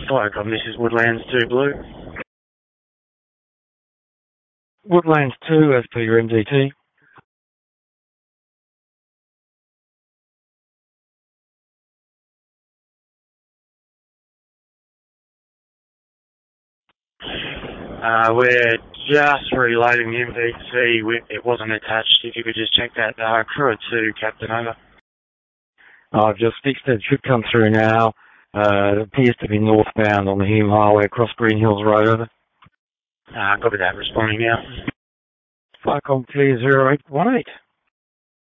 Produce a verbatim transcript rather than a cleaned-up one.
Flycom, this is Woodlands two Blue. Woodlands two as per your M D T. Uh, we're just reloading the M V C. We, it wasn't attached. If you could just check that. Uh, crew at two, Captain, over. I've just fixed it. It should come through now. Uh, it appears to be northbound on the Hume Highway across Green Hills Road, over. Uh, copy that. Responding now. Flycom clear zero eight one eight.